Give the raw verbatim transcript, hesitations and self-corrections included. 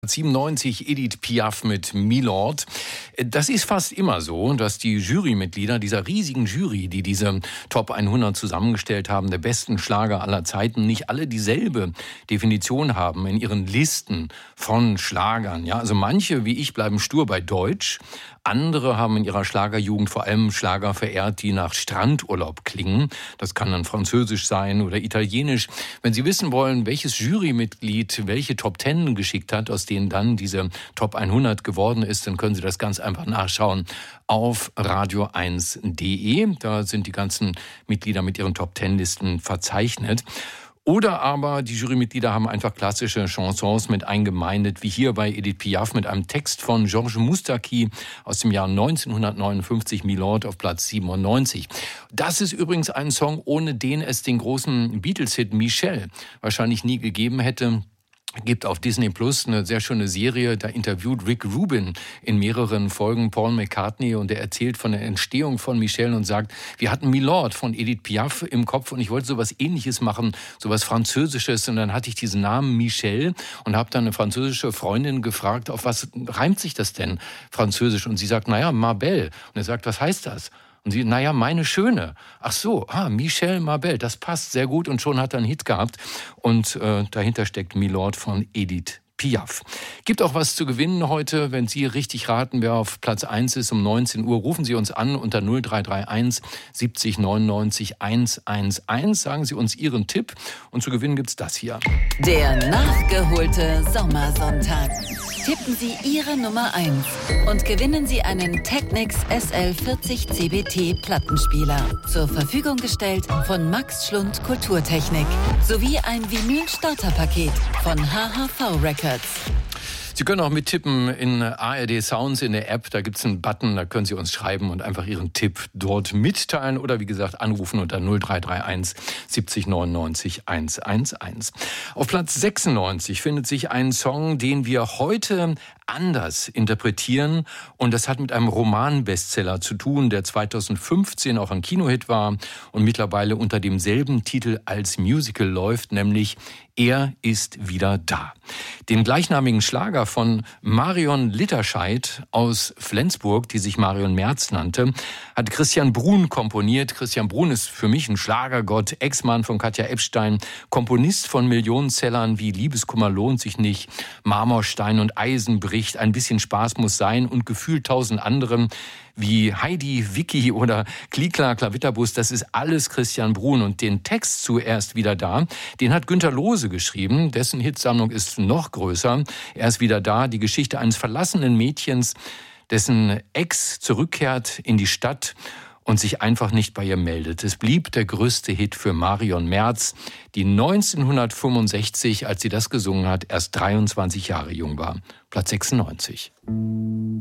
siebenundneunzig Edith Piaf mit Milord. Das ist fast immer so, dass die Jurymitglieder dieser riesigen Jury, die diese Top hundert zusammengestellt haben, der besten Schlager aller Zeiten, nicht alle dieselbe Definition haben in ihren Listen von Schlagern. Ja, also manche, wie ich, bleiben stur bei Deutsch. Andere haben in ihrer Schlagerjugend vor allem Schlager verehrt, die nach Strandurlaub klingen. Das kann dann Französisch sein oder Italienisch. Wenn Sie wissen wollen, welches Jurymitglied welche Top Ten geschickt hat, aus denen dann diese Top hundert geworden ist, dann können Sie das ganz einfach nachschauen auf radio eins punkt de. Da sind die ganzen Mitglieder mit ihren Top Ten Listen verzeichnet. Oder aber die Jurymitglieder haben einfach klassische Chansons mit eingemeindet, wie hier bei Edith Piaf mit einem Text von Georges Moustaki aus dem Jahr neunzehnhundertneunundfünfzig, Milord auf Platz siebenundneunzig. Das ist übrigens ein Song, ohne den es den großen Beatles-Hit Michelle wahrscheinlich nie gegeben hätte. Gibt auf Disney Plus eine sehr schöne Serie, da interviewt Rick Rubin in mehreren Folgen Paul McCartney und er erzählt von der Entstehung von Michelle und sagt, wir hatten Milord von Edith Piaf im Kopf und ich wollte sowas Ähnliches machen, sowas Französisches, und dann hatte ich diesen Namen Michelle und habe dann eine französische Freundin gefragt, auf was reimt sich das denn Französisch, und sie sagt, naja, Marbelle, und er sagt, was heißt das? Und sie, naja, meine Schöne. Ach so, ah, Michelle Marbelle, das passt sehr gut, und schon hat er einen Hit gehabt. Und äh, dahinter steckt Milord von Edith Piaf. Gibt auch was zu gewinnen heute, wenn Sie richtig raten, wer auf Platz eins ist um neunzehn Uhr. Rufen Sie uns an unter null drei drei eins siebzig neunundneunzig hunderteins. Sagen Sie uns Ihren Tipp, und zu gewinnen gibt's das hier. Der nachgeholte Sommersonntag. Tippen Sie Ihre Nummer eins und gewinnen Sie einen Technics S L vierzig C B T Plattenspieler. Zur Verfügung gestellt von Max Schlund Kulturtechnik. Sowie ein Vinyl-Starterpaket von H H V Records. Sie können auch mittippen in A R D Sounds in der App. Da gibt es einen Button, da können Sie uns schreiben und einfach Ihren Tipp dort mitteilen. Oder wie gesagt, anrufen unter null drei drei eins siebzig neunundneunzig hunderteins. Auf Platz sechsundneunzig findet sich ein Song, den wir heute anders interpretieren. Und das hat mit einem Roman-Bestseller zu tun, der zweitausendfünfzehn auch ein Kinohit war und mittlerweile unter demselben Titel als Musical läuft, nämlich Er ist wieder da. Den gleichnamigen Schlager von Marion Litterscheid aus Flensburg, die sich Marion Merz nannte, hat Christian Bruhn komponiert. Christian Bruhn ist für mich ein Schlagergott, Ex-Mann von Katja Epstein, Komponist von Millionensellern wie Liebeskummer lohnt sich nicht, Marmorstein und Eisen bricht, Ein bisschen Spaß muss sein und gefühlt tausend anderen wie Heidi, Vicky oder Klikla, Klavitterbus. Das ist alles Christian Bruhn. Und den Text zuerst wieder da, den hat Günter Lose geschrieben. Dessen Hitsammlung ist noch größer. Er ist wieder da, die Geschichte eines verlassenen Mädchens, dessen Ex zurückkehrt in die Stadt und sich einfach nicht bei ihr meldet. Es blieb der größte Hit für Marion Merz, die neunzehnhundertfünfundsechzig, als sie das gesungen hat, erst dreiundzwanzig Jahre jung war. Platz sechsundneunzig.